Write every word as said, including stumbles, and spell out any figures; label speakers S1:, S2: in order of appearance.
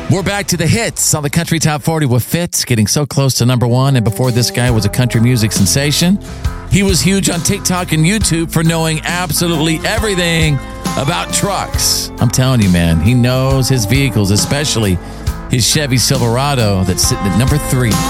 S1: We're back to the hits on the Country Top forty with Fitz, getting so close to number one. And before this guy was a country music sensation, he was huge on TikTok and YouTube for knowing absolutely everything about trucks. I'm telling you, man, he knows his vehicles, especially his Chevy Silverado that's sitting at number three.